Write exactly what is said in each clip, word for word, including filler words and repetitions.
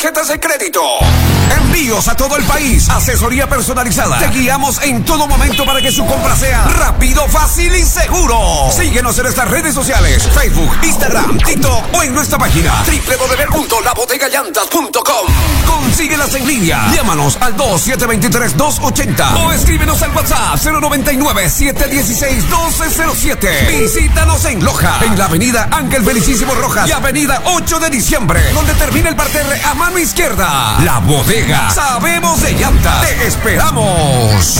tarjetas de crédito. Envíos a todo el país. Asesoría personalizada. Te guiamos en todo momento para que su compra sea rápido, fácil y seguro. Síguenos en nuestras redes sociales: Facebook, Instagram, TikTok o en nuestra página doble u doble u doble u punto la bodega llantas punto com. Consíguelas en línea. Llámanos al dos siete dos tres dos ocho cero o escríbenos al WhatsApp cero noventa y nueve siete dieciséis doce cero siete. Visítanos en Loja, en la avenida Ángel Felicísimo Rojas y avenida ocho de diciembre, donde termina el parterre a mano izquierda. La Bodega. Sabemos de llantas. Te esperamos.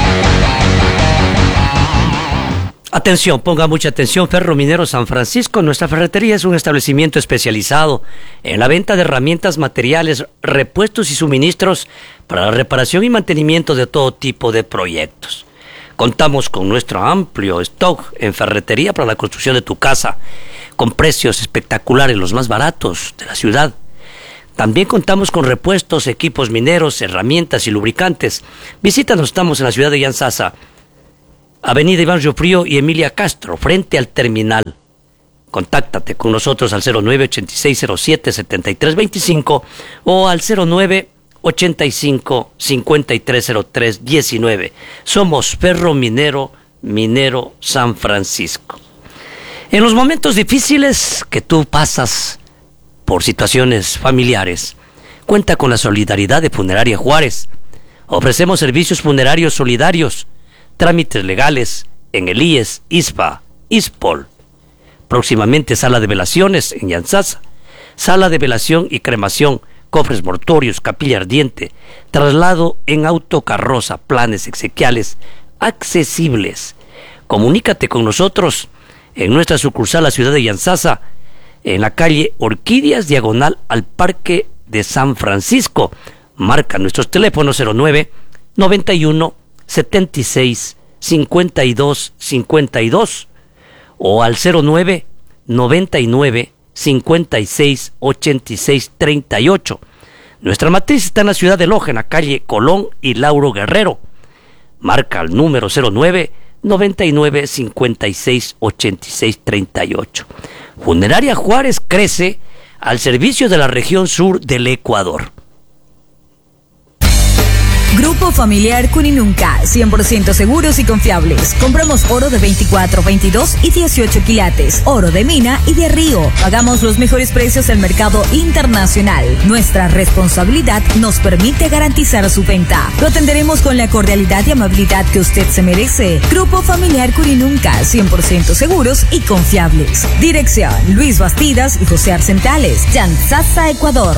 Atención, ponga mucha atención. Ferro Minero San Francisco. Nuestra ferretería es un establecimiento especializado en la venta de herramientas, materiales, repuestos y suministros para la reparación y mantenimiento de todo tipo de proyectos. Contamos con nuestro amplio stock en ferretería para la construcción de tu casa, con precios espectaculares, los más baratos de la ciudad. También contamos con repuestos, equipos mineros, herramientas y lubricantes. Visítanos, estamos en la ciudad de Yantzaza, Avenida Iván Riofrío y Emilia Castro, frente al terminal. Contáctate con nosotros al cero nueve ochenta y seis cero siete setenta y tres veinticinco o al cero nueve ochenta y cinco cincuenta y tres cero tres diecinueve. Somos Ferro Minero, Minero San Francisco. En los momentos difíciles que tú pasas por situaciones familiares, cuenta con la solidaridad de Funeraria Juárez. Ofrecemos servicios funerarios solidarios, trámites legales en el I E S, I S P A, I S P O L. Próximamente sala de velaciones en Yantzaza, sala de velación y cremación, cofres mortuorios, capilla ardiente, traslado en autocarroza, planes exequiales accesibles. Comunícate con nosotros en nuestra sucursal, la ciudad de Yantzaza, en la calle Orquídeas, diagonal al Parque de San Francisco. Marca nuestros teléfonos cero nueve noventa y uno setenta y seis cincuenta y dos cincuenta y dos o al cero nueve noventa y nueve cincuenta y seis ochenta y seis treinta y ocho. Nuestra matriz está en la ciudad de Loja, en la calle Colón y Lauro Guerrero. Marca el número cero nueve noventa y nueve cincuenta y seis ochenta y seis treinta y ocho. Funeraria Juárez crece al servicio de la región sur del Ecuador. Grupo Familiar Cuninunca, cien por ciento seguros y confiables. Compramos oro de veinticuatro, veintidós y dieciocho quilates, oro de mina y de río. Pagamos los mejores precios del mercado internacional. Nuestra responsabilidad nos permite garantizar su venta. Lo atenderemos con la cordialidad y amabilidad que usted se merece. Grupo Familiar Cuninunca, cien por ciento seguros y confiables. Dirección: Luis Bastidas y José Arcentales, Yantzaza, Ecuador.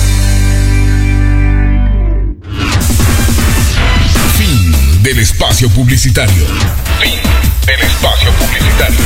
Del espacio publicitario. Fin del espacio publicitario.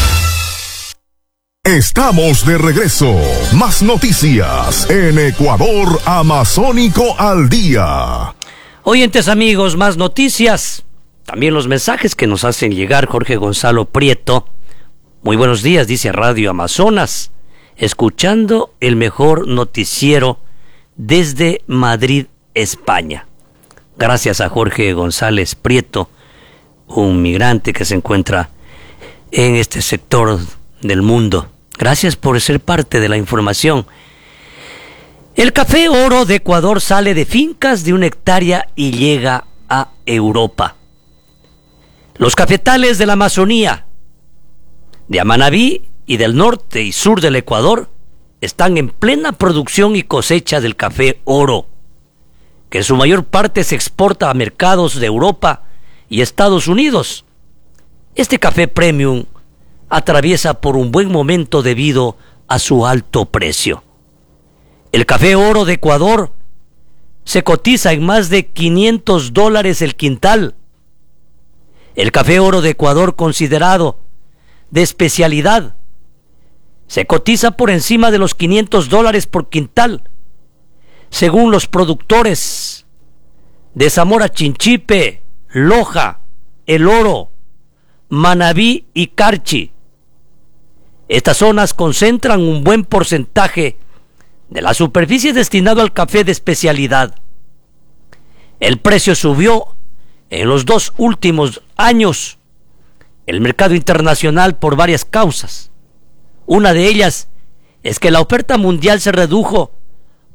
Estamos de regreso. Más noticias en Ecuador Amazónico al día. Oyentes amigos, más noticias. También los mensajes que nos hacen llegar. Jorge Gonzalo Prieto. Muy buenos días, dice Radio Amazonas. Escuchando el mejor noticiero desde Madrid, España. Gracias a Jorge González Prieto, un migrante que se encuentra en este sector del mundo. Gracias por ser parte de la información. El café oro de Ecuador sale de fincas de una hectárea y llega a Europa. Los cafetales de la Amazonía, de Amanabí y del norte y sur del Ecuador, están en plena producción y cosecha del café oro, que en su mayor parte se exporta a mercados de Europa y Estados Unidos. Este café premium atraviesa por un buen momento debido a su alto precio. El café oro de Ecuador se cotiza en más de quinientos dólares el quintal. El café oro de Ecuador, considerado de especialidad, se cotiza por encima de los quinientos dólares por quintal, según los productores de Zamora Chinchipe, Loja, El Oro, Manabí y Carchi. Estas zonas concentran un buen porcentaje de la superficie destinado al café de especialidad. El precio subió en los dos últimos años el mercado internacional por varias causas. Una de ellas es que la oferta mundial se redujo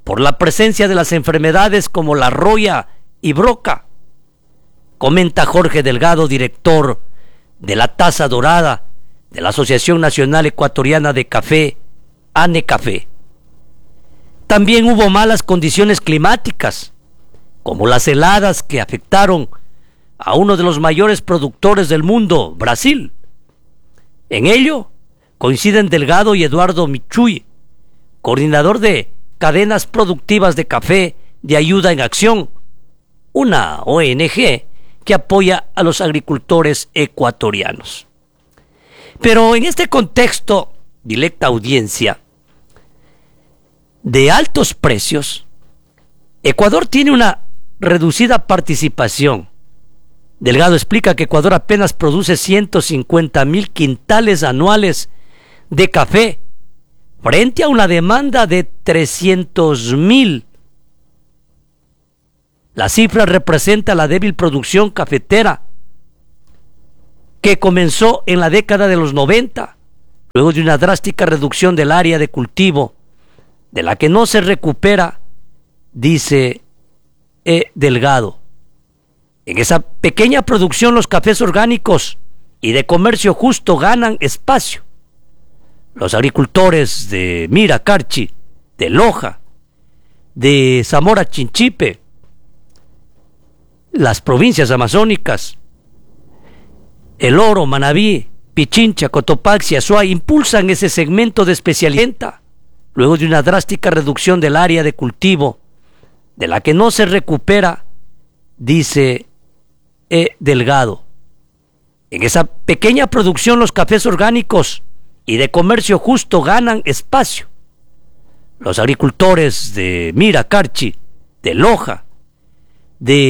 por la presencia de las enfermedades como la roya y broca, comenta Jorge Delgado, director de la Taza Dorada de la Asociación Nacional Ecuatoriana de Café, ANECAFE. También hubo malas condiciones climáticas, como las heladas que afectaron a uno de los mayores productores del mundo, Brasil. En ello coinciden Delgado y Eduardo Michuy, coordinador de Cadenas Productivas de Café de Ayuda en Acción, una O N G que apoya a los agricultores ecuatorianos. Pero en este contexto, directa audiencia, de altos precios, Ecuador tiene una reducida participación. Delgado explica que Ecuador apenas produce ciento cincuenta mil quintales anuales de café frente a una demanda de trescientos mil. La cifra representa la débil producción cafetera que comenzó en la década de los noventa, luego de una drástica reducción del área de cultivo, de la que no se recupera, dice E. Delgado. En esa pequeña producción los cafés orgánicos y de comercio justo ganan espacio. Los agricultores de Mira Carchi, de Loja, de Zamora Chinchipe, las provincias amazónicas, El Oro, Manabí, Pichincha, Cotopaxi, Azuay, impulsan ese segmento de especialidad luego de una drástica reducción del área de cultivo, de la que no se recupera, dice E. Delgado. En esa pequeña producción los cafés orgánicos y de comercio justo ganan espacio. Los agricultores de Mira Carchi, de Loja, de